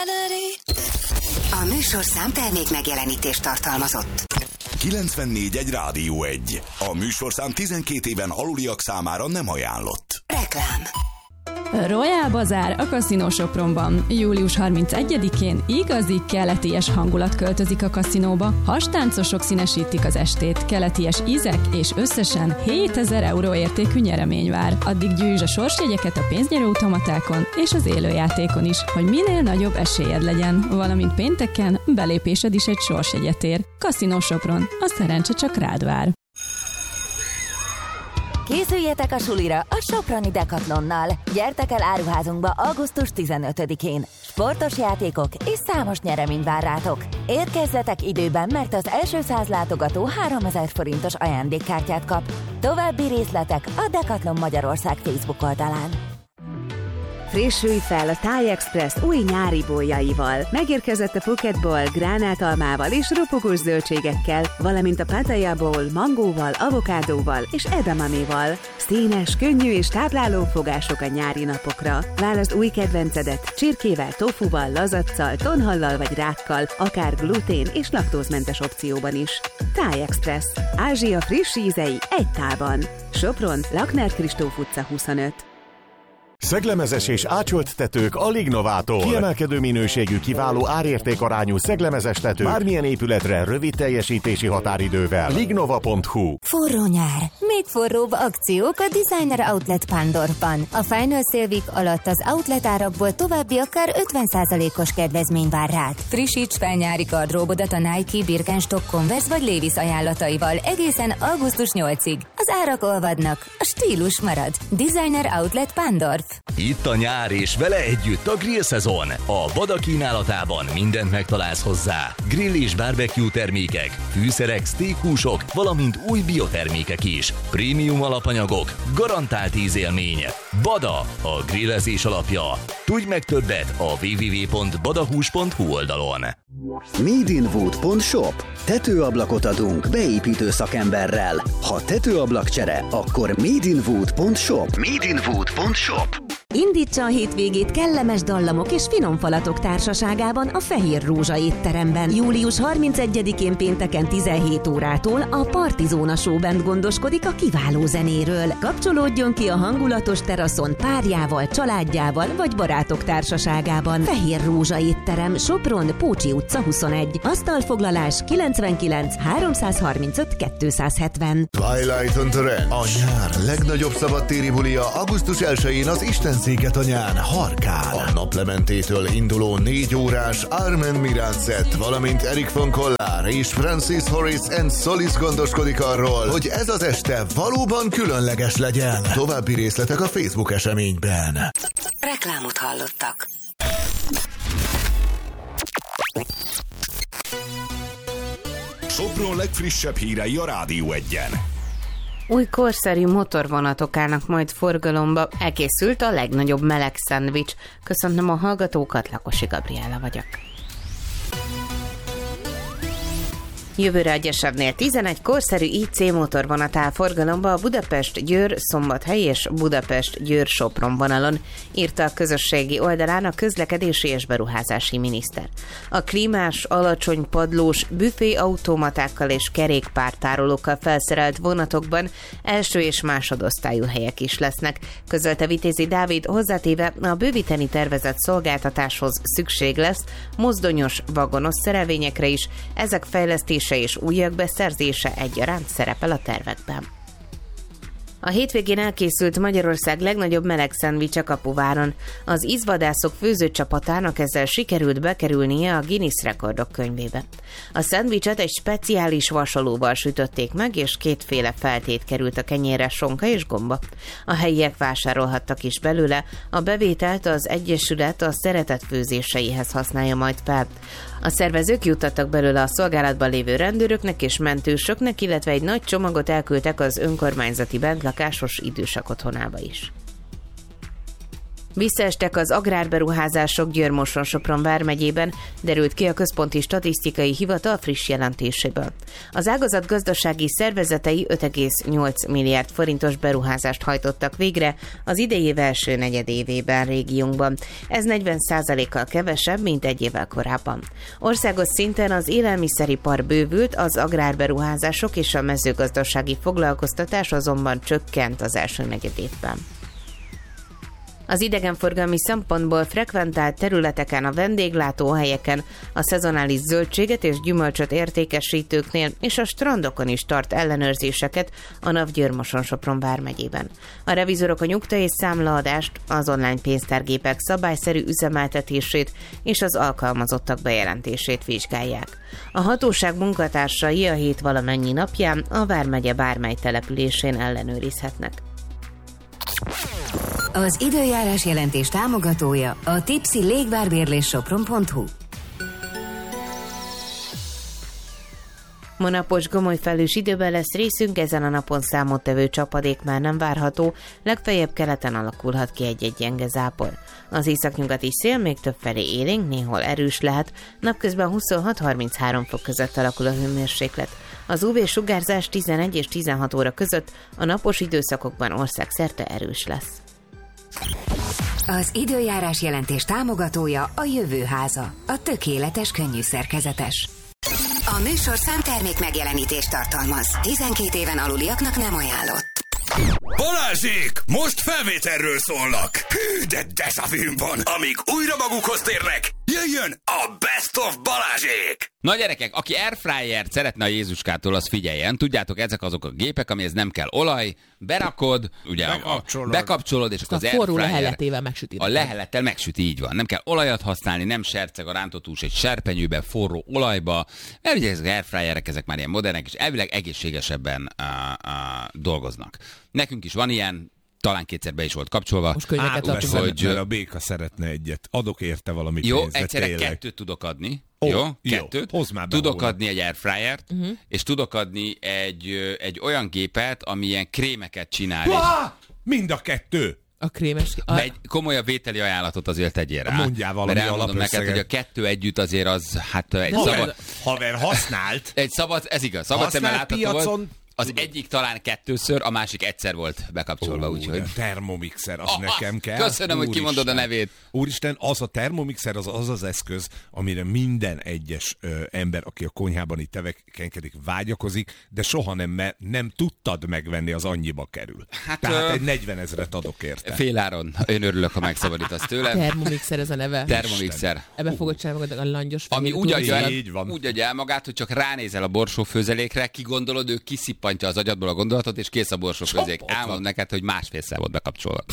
A műsorszám termék megjelenítést tartalmazott. 94.1 Rádió 1. A műsorszám 12 éven aluliak számára nem ajánlott. Reklám. Royal Bazaar a kaszinó Sopronban. Július 31-én igazi keleties hangulat költözik a kaszinóba. Hastáncosok színesítik az estét, keleties ízek és összesen 7000 euró értékű nyeremény vár. Addig gyűjtsd a sorsjegyeket a pénznyerő automatákon és az élőjátékon is, hogy minél nagyobb esélyed legyen, valamint pénteken belépésed is egy sorsjegyet ér. Kaszinó Sopron, a szerencse csak rád vár. Készüljetek a sulira a Soproni Decathlonnal. Gyertek el áruházunkba augusztus 15-én. Sportos játékok és számos nyeremény vár rátok. Érkezzetek időben, mert az első 100 látogató 3000 forintos ajándékkártyát kap. További részletek a Decathlon Magyarország Facebook oldalán. Frissülj fel a Thai Express új nyári boljaival. Megérkezett a Phuket Bowl gránátalmával és ropogós zöldségekkel, valamint a Pattaya Bowl mangóval, avokádóval és edamaméval. Színes, könnyű és tápláló fogások a nyári napokra. Válaszd új kedvencedet csirkével, tofuval, lazaccal, tonhallal vagy rákkal, akár glutén és laktózmentes opcióban is. Thai Express. Ázsia friss ízei egy tálban. Sopron, Lakner Kristóf utca 25. Szeglemezes és ácsolt tetők a Lignovától. Kiemelkedő minőségű, kiváló árértékarányú szeglemezes tetők bármilyen épületre rövid teljesítési határidővel. Lignova.hu. Forró nyár. Még forróbb akciók a Designer Outlet Pándorfban. A Final Sale Week alatt az outlet árakból további akár 50%-os kedvezmény vár rád. Frissíts fel nyári gardróbodat a Nike, Birkenstock, Converse vagy Levi's ajánlataival egészen augusztus 8-ig. Az árak olvadnak, a stílus marad. Designer Outlet Pándorf. Itt a nyár és vele együtt a grill szezon. A Bada kínálatában mindent megtalálsz hozzá. Grill és barbecue termékek, fűszerek, steakhúsok, valamint új biotermékek is. Prémium alapanyagok, garantált ízélmény. Bada, a grillezés alapja. Tudj meg többet a www.badahús.hu oldalon. Madeinwood.shop. Tetőablakot adunk beépítő szakemberrel. Ha tetőablakcsere, akkor Madeinwood.shop. Madeinwood.shop. Indítsa a hétvégét kellemes dallamok és finom falatok társaságában a Fehér Rózsa étteremben. Július 31-én pénteken 17 órától a Partizóna Showband gondoskodik a kiváló zenéről. Kapcsolódjon ki a hangulatos teraszon párjával, családjával vagy barátok társaságában. Fehér Rózsa étterem, Sopron, Pócsi utca 21. Asztalfoglalás 99 335 270. Twilight on Terence. A nyár legnagyobb szabadtéri bulia augusztus 1-én az Istenszigetanyán, Harkán. A naplementétől induló 4 órás Armen Miránszett, valamint Eric von Collár és Francis Horace and Solis gondoskodik arról, hogy ez az este valóban különleges legyen. További részletek a Facebook eseményben. Reklámot hallottak. Sopron legfrissebb hírei a Rádió 1-en. Új korszerű motorvonatok állnak majd forgalomba. Elkészült a legnagyobb meleg szendvics. Köszöntöm a hallgatókat, Lakosi Gabriella vagyok. Jövőre a Gyesebbnél 11 korszerű IC motorvonat áll forgalomba a Budapest-Győr, Szombathely és Budapest-Győr-Sopron vonalon, írta a közösségi oldalán a közlekedési és beruházási miniszter. A klímás, alacsony padlós, büféautomatákkal és kerékpártárolókkal felszerelt vonatokban első és másodosztályú helyek is lesznek, közölte Vitézi Dávid, hozzátéve a bővíteni tervezett szolgáltatáshoz szükség lesz mozdonyos, vagonos szerelvényekre is, ezek fejlesztése és újak beszerzése egyaránt szerepel a tervekben. A hétvégén elkészült Magyarország legnagyobb meleg szendvicse Kapuváron. Az ízvadászok főzőcsapatának ezzel sikerült bekerülnie a Guinness rekordok könyvébe. A szendvicset egy speciális vasalóval sütötték meg, és kétféle feltét került a kenyérre, sonka és gomba. A helyiek vásárolhattak is belőle, a bevételt az Egyesület a szeretet főzéseihez használja majd fel. A szervezők juttattak belőle a szolgálatban lévő rendőröknek és mentősöknek, illetve egy nagy csomagot elküldtek az önkormányzati bentlakásos idősek otthonába is. Visszaestek az agrárberuházások Győr-Moson-Sopron vármegyében, derült ki a Központi Statisztikai Hivatal friss jelentéséből. Az ágazat gazdasági szervezetei 5,8 milliárd forintos beruházást hajtottak végre az idei év első negyedévében régiónkban. Ez 40%-kal kevesebb, mint egy évvel korábban. Országos szinten az élelmiszeripar bővült, az agrárberuházások és a mezőgazdasági foglalkoztatás azonban csökkent az első negyedévben. Az idegenforgalmi szempontból frekventált területeken, a vendéglátóhelyeken, a szezonális zöldséget és gyümölcsöt értékesítőknél és a strandokon is tart ellenőrzéseket a NAV Győr-Moson-Sopron vármegyében. A revizorok a nyugta és számlaadást, az online pénztárgépek szabályszerű üzemeltetését és az alkalmazottak bejelentését vizsgálják. A hatóság munkatársai a hét valamennyi napján a vármegye bármely településén ellenőrizhetnek. Az időjárás jelentés támogatója a Tipsy légvárbérléssopron.hu. Ma napos gomolyfelhős időben lesz részünk, ezen a napon számottevő csapadék már nem várható, legfeljebb keleten alakulhat ki egy-egy gyenge zápor. Az északnyugati szél még többfelé élénk, néhol erős lehet, napközben 26-33 fok között alakul a hőmérséklet. Az UV-sugárzás 11 és 16 óra között a napos időszakokban országszerte erős lesz. Az időjárás jelentés támogatója a Jövőháza, a tökéletes könnyű szerkezetes. A műsorszám termék megjelenítést tartalmaz. 12 éven aluliaknak nem ajánlott. Balázsék! Most felvételről szólnak! Hű, de deszavűm van! Amíg újra magukhoz térnek, jöjjön a Best of Balázsék! Na gyerekek, aki airfryert szeretne a Jézuskától, az figyeljen. Tudjátok, ezek azok a gépek, amihez nem kell olaj, berakod, ugye bekapcsolod, és akkor az forró airfryer leheletével megsüti. A lehelettel megsüti, így van. Nem kell olajat használni, nem serceg a rántott hús egy serpenyőbe, forró olajba, mert ugye ezek az airfryerek, ezek már ilyen modernek, és elvileg egészségesebben dolgoznak. Nekünk is van ilyen, talán kétszer be is volt kapcsolva. Most könyveket adjuk. Hogy a béka szeretne egyet. Adok érte valami jó, pénzre, egyszerre tényleg. 2 tudok adni. Jó, kettőt. Hozd már be tudok volna. adni egy airfryert, és tudok adni egy olyan gépet, ami ilyen krémeket csinál. Mind a kettő! A krémes... Egy komolyabb vételi ajánlatot azért tegyél rá. Mondjál valami mert elmondom neked, hogy a 2 együtt azért az, hát egy haver használt. Ez igaz, szabad szemmel látható volt. Az egyik talán 2-ször, a másik egyszer volt bekapcsolva, úgyhogy... A termomixer, az nekem kell. Köszönöm, hogy kimondod a nevét. Úristen, az a termomixer az eszköz, amire minden egyes ember, aki a konyhában itt tevékenykedik, vágyakozik, de soha nem tudtad megvenni, az annyiba kerül. Tehát egy 40 000 adok érte. Féláron. Én örülök, ha megszabadítasz tőlem. Termomixer ez a neve. Termomixer. Ebben fogod csinálni magad a langyos fel. Ami úgy adja el magát, hogy csak ránézel a borsófőzelékre, kigondolod, ő kiszippantja az agyadból a gondolatot, és kész a borsófőzelék. Elmondom neked, hogy másfélszer volt bekapcsolva.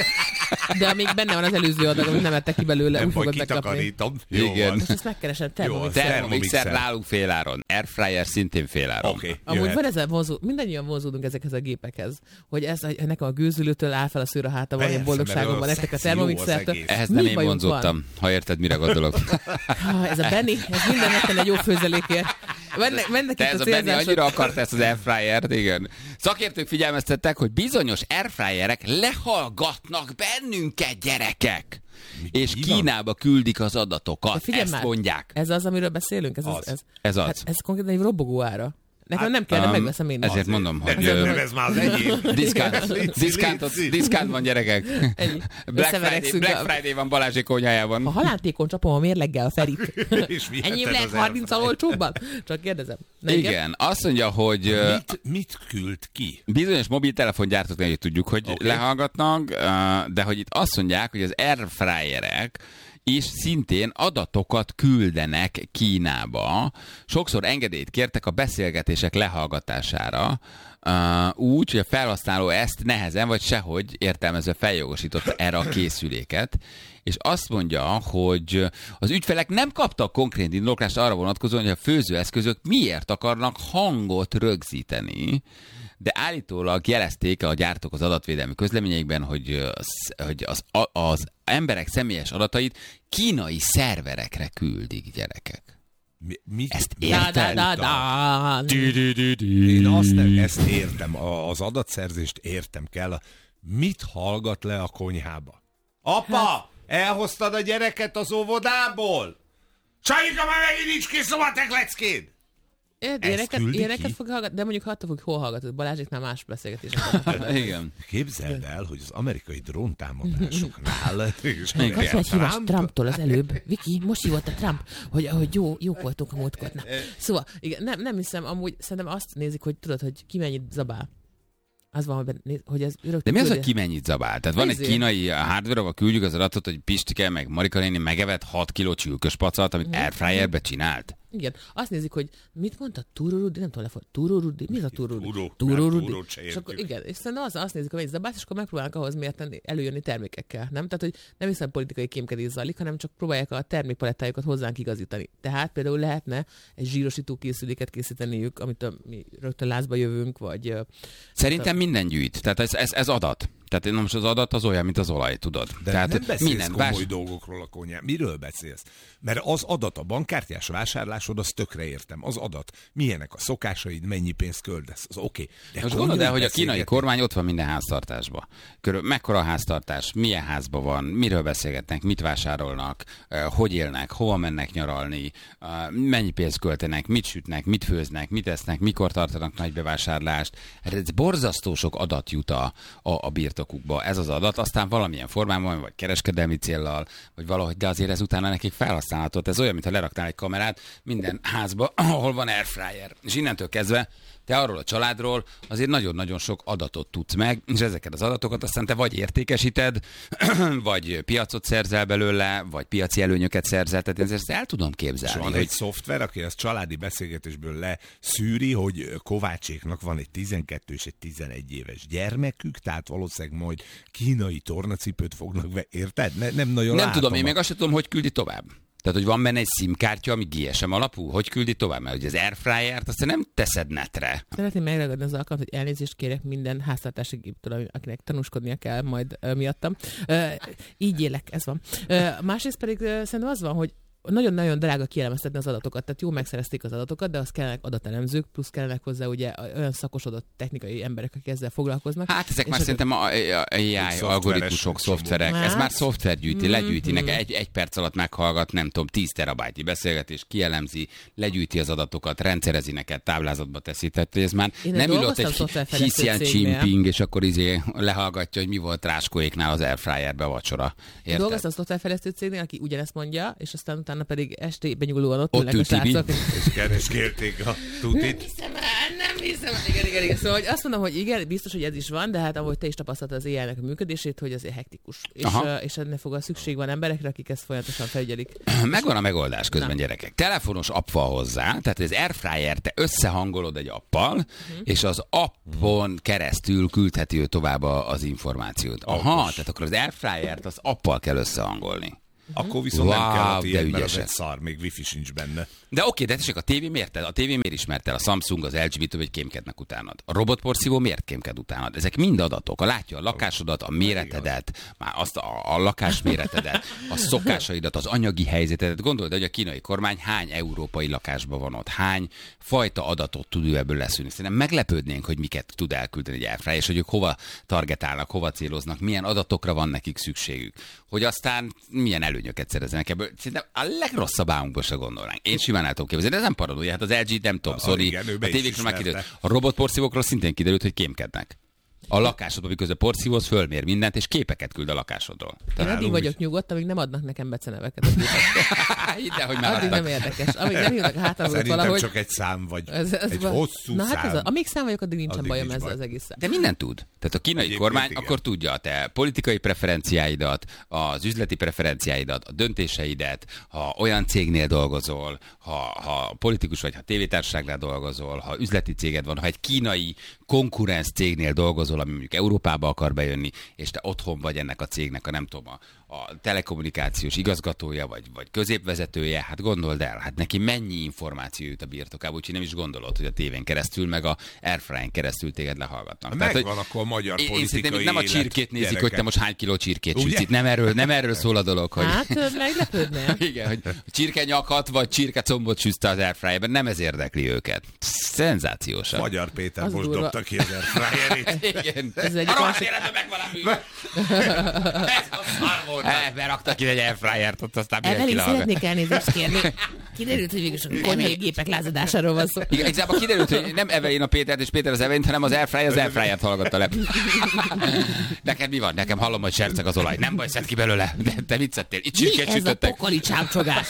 De amíg benne van az előző adag, amit nem ettek ki belőle, úgy fogod megkapni. Igen. Most ezt megkeresem, Termomixer nálunk féláron. Airfryer szintén féláron. Okay, amúgy van ezzel mindannyian vonzódunk ezekhez a gépekhez, hogy ez nekem a gőzülőtől áll fel a szőr a hátában, ilyen boldogságomban, nektek a termomixertől. Ehhez nem én vonzódtam, ha érted, mire gondolok. Ez a Benny, ez minden nekten egy jó főzelékért. Te ez a Benny annyira akart ezt az airfryert, igen. Szakértők figyelmeztettek, hogy bizonyos airfryerek lehallgatnak bennünket, gyerekek. És Kínába küldik az adatokat. Ezt már, mondják. Ez az, amiről beszélünk? Ez az. Hát, ez konkrétan egy robogó ára. Nekem nem kell, de megveszem én. Ezért mondom, hogy... Ez már az enyém. Diszkánt van, gyerekek. Black Friday van Balázsék konyhájában. A halántékon csapom a mérleggel a Ferit. Ennyi lehet 30-al olcsóbban? Csak kérdezem. Igen, azt mondja, hogy... Mit küld ki? Bizonyos mobiltelefongyártóknál tudjuk, hogy lehallgatnak, de hogy itt azt mondják, hogy az airfryerek és szintén adatokat küldenek Kínába. Sokszor engedélyt kértek a beszélgetések lehallgatására, úgy, hogy a felhasználó ezt nehezen vagy sehogy értelmezve feljogosította erre a készüléket, és azt mondja, hogy az ügyfelek nem kaptak konkrét indoklást arra vonatkozóan, hogy a főzőeszközök miért akarnak hangot rögzíteni, de állítólag jelezték a gyártók az adatvédelmi közleményeikben, hogy az emberek személyes adatait kínai szerverekre küldik, gyerekek. Ezt érted? Én ezt értem, az adatszerzést értem kell. Mit hallgat le a konyhába? Apa, elhoztad a gyereket az óvodából? Sanyika, már megint nincs kész a matek leckéd! Ilyeneket fog hallgatni, de mondjuk attól fog, hol hallgatod. Balázsiknál más beszélgetések. Igen. Képzeld el, hogy az amerikai dróntámadásoknál... Kapsz egy hívás Trumptól az előbb. Viki, most hívott a Trump, hogy jók voltunk a múltkor. Szóval, igen, nem hiszem, amúgy szerintem azt nézik, hogy tudod, hogy ki mennyit zabál. Az van, hogy ez de mi az, hogy ki mennyit zabál? Tehát van egy kínai hardware, ahol küldjük az adatot, hogy Pistike meg Marika néni megevett 6 kiló csülkös pacat, amit airfryerbe csinált. Igen, azt nézik, hogy mit mondta Tururudi, nem tudom Tururudi, mi az a Tururudi? És akkor igen, és szerintem azt nézik, hogy egy zabálsz, és akkor megpróbálnak ahhoz mérten előjönni termékekkel, nem? Tehát, hogy nem hiszem politikai kémkedés zajlik, hanem csak próbálják a termékpalettájukat hozzánk igazítani. Tehát például lehetne egy zsírosító készüléket készíteniük, amit mi rögtön lázba jövünk, vagy... Szerintem minden gyűjt, tehát ez adat. Tehát most az adat az olyan, mint az olaj, tudod. De tehát nem beszélsz komoly dolgokról a konyhán. Miről beszélsz? Mert az adat, a bankkártyás vásárlásod, az tökre értem. Az adat. Milyenek a szokásaid, mennyi pénzt költesz, az oké. De most gondolod el, hogy a kínai kormány ott van minden háztartásban. Mekkora a háztartás, milyen házban van, miről beszélgetnek, mit vásárolnak, hogy élnek, hova mennek nyaralni, mennyi pénzt költenek, mit sütnek, mit főznek, mit esznek, mikor tartanak nagy bevásárlást. Ez borzasztó sok adat jut a birtokukba. Ez az adat, aztán valamilyen formában, vagy kereskedelmi céllal, vagy valahogy, de azért ez utána nekik felhasználható. Ez olyan, mintha leraknál egy kamerát minden házba, ahol van airfryer. És innentől kezdve te arról a családról azért nagyon-nagyon sok adatot tudsz meg, és ezeket az adatokat aztán te vagy értékesíted, vagy piacot szerzel belőle, vagy piaci előnyöket szerzel, tehát ezt el tudom képzelni. És van egy szoftver, aki ezt családi beszélgetésből leszűri, hogy Kovácséknak van egy 12 és egy 11 éves gyermekük, tehát valószínűleg majd kínai tornacipőt fognak érted? Nem nagyon nem tudom, én meg azt sem tudom, hogy küldi tovább. Tehát, hogy van benne egy SIM-kártya, ami GSM alapú? Hogy küldi tovább? Mert hogy az airfryert azt nem teszed netre. Szeretném megragadni az alkalmat, hogy elnézést kérek minden háztartási géptől, akinek tanúskodnia kell majd miattam. Így élek, ez van. Másrészt pedig szerintem az van, hogy nagyon-nagyon drága kielemeztetni az adatokat, tehát jó megszerezték az adatokat, de az kellenek adatelemzők, plusz kellenek hozzá ugye olyan szakosodott technikai emberek, akik ezzel foglalkoznak. Hát ezek már szerintem AI algoritmusok, szoftverek. Ez már szoftvergyűjti, legyűjti. Egy perc alatt meghallgat, nem tudom, 10 terabájtnyi beszélgetés, kielemzi, legyűjti az adatokat, rendszerezi neked, táblázatba teszi. Tehát ez már nem ülött egy Xi Jinping, és akkor lehallgatja, hogy mi volt Ráskóéknál az airfryerbe vacsora. Dolgoztam a szoftverfejlesztő cégnél, aki ugyanezt mondja, és aztán utána pedig estében nyugulóan ott ülnek a srácok. És keresgélték a tutit. Nem hiszem. Igen. Szóval hogy azt mondom, hogy igen, biztos, hogy ez is van, de hát ahogy te is tapasztaltad az AI-nek a működését, hogy azért hektikus. És ennek fog a szükség van emberekre, akik ezt folyamatosan felügyelik. Megvan a megoldás közben, gyerekek. Telefonos app van hozzá, tehát az airfryer te összehangolod egy appal, és az appon keresztül küldheti ő tovább az információt. Tehát akkor az airfryert az appal kell összehangolni. Akkor viszont nem kell a tiéd, mert az egy szar, még wifi sincs benne. De oké, de tessék, a tévé miért? A tévé miért ismert el? A Samsung, az LG, hogy kémkednek utánad? A robotporszívó miért kémked utánad? Ezek mind adatok. Látja a lakásodat, a méretedet, már azt a lakásméretedet, a szokásaidat, az anyagi helyzetedet. Gondold, hogy a kínai kormány hány európai lakásban van ott, hány fajta adatot tud ő ebből leszűrni. Szerintem meglepődnénk, hogy miket tud elküldeni egy airfryer, és hogy ők hova targetálnak, hova céloznak, milyen adatokra van nekik szükségük. Hogy aztán milyen előnyöket szereznek ebből. Szerintem a legrosszabb álmunkban se gondolnánk. Én simán el tudom képzelni, de ez nem paranója. Hát az LG nem tudom, Sony, a tévékről már kiderült. A robotporszívókról szintén kiderült, hogy kémkednek. A lakásodban, miközben porszívóz fölmér mindent, és képeket küld a lakásodról. Én addig vagyok nyugodt, amíg nem adnak nekem beceneveket. De hogy már addig nem érdekes. Amíg nem hívnak a hátamról valahogy. Szerintem csak egy szám vagy. Egy hosszú szám. Hát amíg szám vagyok, addig nincsen bajom ezzel az egészszel. De minden tud. Tehát a kínai kormány akkor tudja a te politikai preferenciáidat, az üzleti preferenciáidat, a döntéseidet, ha olyan cégnél dolgozol, ha politikus vagy, ha tévétársaságnál dolgozol, ha üzleti céged van, ha egy kínai konkurenc cégnél dolgozol, ami mondjuk Európába akar bejönni, és te otthon vagy ennek a cégnek a nem tudom, a telekommunikációs igazgatója, vagy középvezetője, hát gondold el, hát neki mennyi információ jut a birtokába, úgyhogy nem is gondolod, hogy a tévén keresztül, meg a airfryen keresztül téged lehallgatnak. Megvan akkor a magyar politikai élet. Nem a csirkét nézik, gyerekek. Hogy te most hány kiló csirkét sütsz. Itt nem erről szól a dolog, hogy... Hát, meglepődnél. Igen, hogy csirkenyakat vagy csirkecombot süszte az airfryerben, nem ez érdekli őket. Szenzációsan. Magyar Péter most dobta ki az airfryerét. Igen. Ez egy a másik... életben megvan a bűn. Ez a szar volt. Beraktak ide egy airfryert, ott aztán mindenki Evelyn, szeretnék elnézést kérni. Kiderült, hogy végül a konyhai gépek lázadásáról van szó. Igen, igazából kiderült, hogy nem Evelyn a Pétert és Péter az Evelyn, hanem az airfryert hallgatta le. Neked mi van? Nekem hallom, hogy serceg az olaj. Nem baj, szedd ki belőle. De te mit szedtél? Itt csirkét sütöttek. Mi ez a pokoli csámcsogás?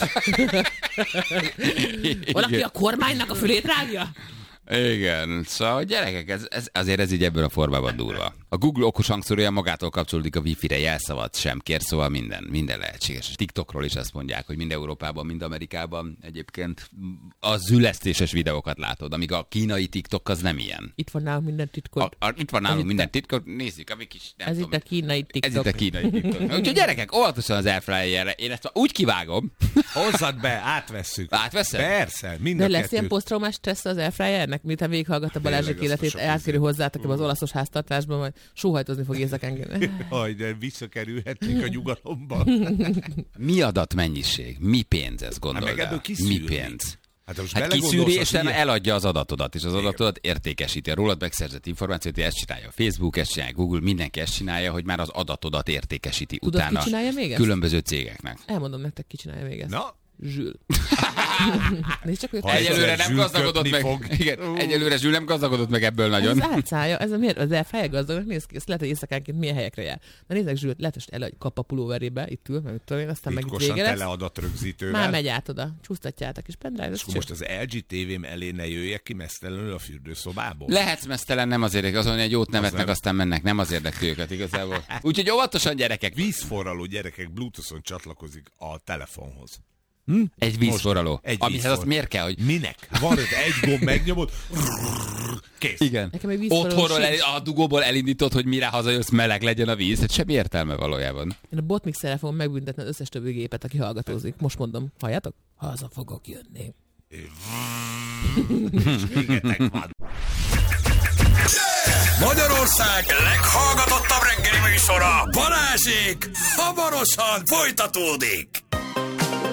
Valaki a kormánynak a fülét rágja? Igen, szóval gyerekek, ez így ebből a formában durva. A Google okos hangszórója magától kapcsolódik a Wi-Fi-re, jelszavat sem kér, szóval minden lehetséges. TikTokról is azt mondják, hogy mind Európában, mind Amerikában egyébként a zülesztéses videókat látod, amíg a kínai TikTok az nem ilyen. Itt van nálunk minden titkot. Itt van nálunk minden titkot, nézzük, amik is. Ez itt a kínai TikTok. Ez itt a kínai TikTok. Úgyhogy gyerekek, óvatosan az airfryerre. Én ezt úgy kivágom. Hozzad be, átvesszük. Átveszed? Persze, mind de a lesz kettőt. ilyen posztraumás stressz az airfryernek, miután végighallgatta Balázsék életét, elkerül hozzátok az olaszos háztartásban, majd sóhajtozni fog érzek engem. Jaj, de visszakerülhetnék a nyugalomba. Mi adatmennyiség? Mi pénz ez, gondold el? Mi pénz? Hát kiszűri, és eladja az adatodat, és az adatodat értékesíti. A rólad megszerzett információt, ezt csinálja a Facebook, ezt csinálja Google, mindenki ezt csinálja, hogy már az adatodat értékesíti. Tudod, utána ki csinálja még ezt? Különböző cégeknek. Elmondom nektek, ki csinálja még ezt. Na? Zsül. Egyelőre nem gazdagodott meg. Igen, egyelőre Zsül nem gazdagodott meg ebből nagyon. Ez átszállja, ez a miért? Az elfejeg gazdagnak néz ki, ezt lehet, hogy éjszakánként milyen helyekre jár. Na nézzek, Zsült, lehet, hogy el kap a pulóverébe, itt ül, mert mit tudom én, aztán meg itt vége lesz. Tele adatrögzítővel. Már megy át oda, csúsztatjátok, és pendrive. És most az LG TV-m elé ne jöjjek ki mesztelenül a fürdőszobából? Lehetsz mesztelen, nem azért, azon egy jót nevetnek, aztán mennek, nem az érdekli őket igazából. Úgyhogy óvatosan, gyerekek. Vízforraló gyerekek Bluetooth-on csatlakozik a telefonhoz. Egy vízforraló. Amihez azt miért kell, hogy... Minek? Van egy gomb, megnyomod, kész. Igen. Otthonról a dugóból elindítod, hogy mire hazajössz, meleg legyen a víz. Hát semmi értelme valójában. Én a botmixerrel fogom megbüntetni az összes többi gépet, aki hallgatózik. Most mondom, halljátok? Haza fogok jönni. Magyarország leghallgatottabb reggeli műsora, Balázsék hamarosan folytatódik.